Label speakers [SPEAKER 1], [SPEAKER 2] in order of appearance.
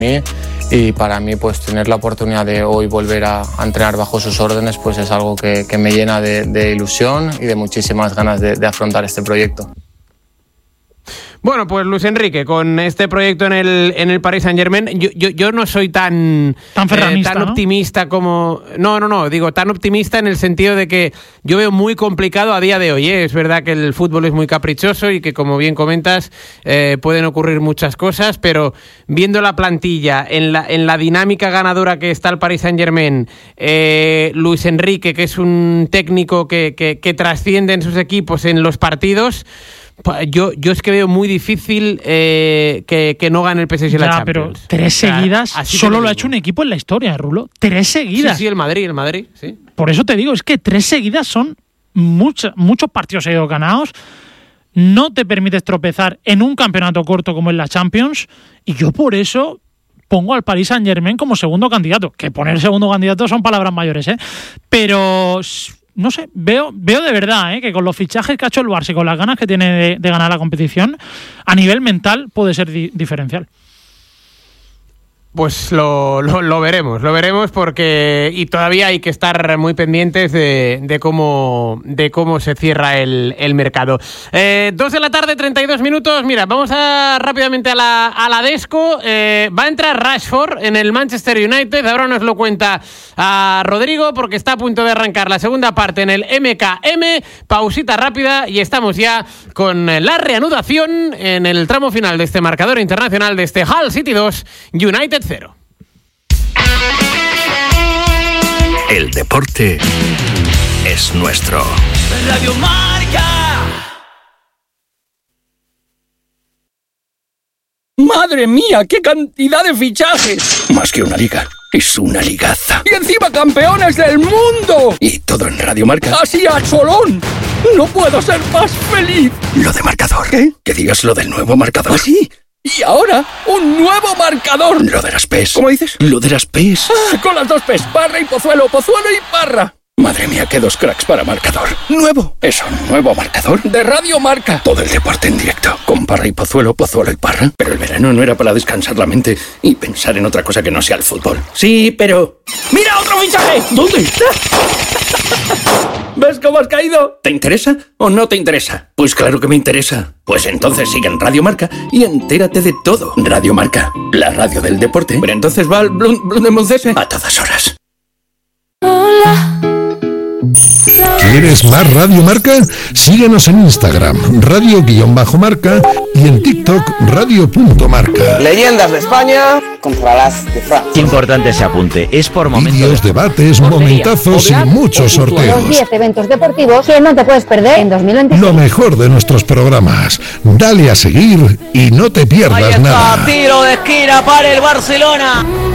[SPEAKER 1] y para mí pues tener la oportunidad de hoy volver a entrenar bajo sus órdenes pues es algo que me llena de ilusión y de muchísimas ganas de afrontar este proyecto.
[SPEAKER 2] Bueno, pues Luis Enrique, con este proyecto en el Paris Saint-Germain, yo no soy tan
[SPEAKER 3] ferranista,
[SPEAKER 2] tan optimista como... No, digo, tan optimista en el sentido de que yo veo muy complicado a día de hoy, ¿eh? Es verdad que el fútbol es muy caprichoso y que, como bien comentas, pueden ocurrir muchas cosas, pero viendo la plantilla, en la dinámica ganadora que está el Paris Saint-Germain, Luis Enrique, que es un técnico que trasciende en sus equipos en los partidos... Yo es que veo muy difícil que no gane el PSG la Champions.
[SPEAKER 3] Pero 3 seguidas solo lo ha hecho un equipo en la historia, Rulo. 3 seguidas.
[SPEAKER 2] Sí, el Madrid, sí.
[SPEAKER 3] Por eso te digo, es que 3 seguidas son muchos partidos seguidos ganados. No te permites tropezar en un campeonato corto como en la Champions. Y yo por eso pongo al Paris Saint-Germain como segundo candidato. Que poner segundo candidato son palabras mayores, ¿eh? Pero... no sé, veo de verdad que con los fichajes que ha hecho el Barça y con las ganas que tiene de ganar la competición, a nivel mental puede ser diferencial.
[SPEAKER 2] Pues lo veremos porque y todavía hay que estar muy pendientes de cómo se cierra el mercado. 2:32 p.m. Mira, vamos rápidamente a la Desco. Va a entrar Rashford en el Manchester United. Ahora nos lo cuenta a Rodrigo porque está a punto de arrancar la segunda parte en el MKM. Pausita rápida y estamos ya con la reanudación en el tramo final de este marcador internacional de este Hull City 2, United 0.
[SPEAKER 4] El deporte es nuestro.
[SPEAKER 5] Radio Marca. ¡Madre mía! ¡Qué cantidad de fichajes!
[SPEAKER 4] Más que una liga, es una ligaza.
[SPEAKER 5] ¡Y encima campeones del mundo!
[SPEAKER 4] Y todo en Radio Marca.
[SPEAKER 5] ¡Así a cholón! ¡No puedo ser más feliz!
[SPEAKER 4] Lo de marcador.
[SPEAKER 5] ¿Qué?
[SPEAKER 4] Que digas lo del nuevo marcador.
[SPEAKER 5] ¿Ah, sí? Y ahora, un nuevo marcador.
[SPEAKER 4] Lo de las P's.
[SPEAKER 5] ¿Cómo dices?
[SPEAKER 4] Lo de las P's.
[SPEAKER 5] Ah, con las 2 P's. Parra y Pozuelo, Pozuelo y Parra.
[SPEAKER 4] Madre mía, qué 2 cracks para marcador.
[SPEAKER 5] Nuevo.
[SPEAKER 4] ¿Es un nuevo marcador?
[SPEAKER 5] De Radio Marca.
[SPEAKER 4] Todo el deporte en directo. Con Parra y Pozuelo, Pozuelo y Parra. Pero el verano no era para descansar la mente y pensar en otra cosa que no sea el fútbol. Sí, pero...
[SPEAKER 5] ¡Mira otro fichaje!
[SPEAKER 4] ¿Dónde?
[SPEAKER 5] ¿Ves cómo has caído?
[SPEAKER 4] ¿Te interesa o no te interesa? Pues claro que me interesa. Pues entonces sigue en Radio Marca y entérate de todo. Radio Marca, la radio del deporte.
[SPEAKER 5] Pero entonces va al Blundemuncese
[SPEAKER 4] a todas horas.
[SPEAKER 6] Hola. ¿Quieres más Radio Marca? Síguenos en Instagram, radio_marca y en TikTok, radio.marca.
[SPEAKER 7] Leyendas de España contra las de Francia.
[SPEAKER 8] Importante ese apunte, es por momentos.
[SPEAKER 6] Vídeos, debates, momentazos y muchos sorteos.
[SPEAKER 9] Los 10 eventos deportivos que no te puedes perder en 2026.
[SPEAKER 6] Lo mejor de nuestros programas. Dale a seguir y no te pierdas nada.
[SPEAKER 10] Tiro de esquina para el Barcelona.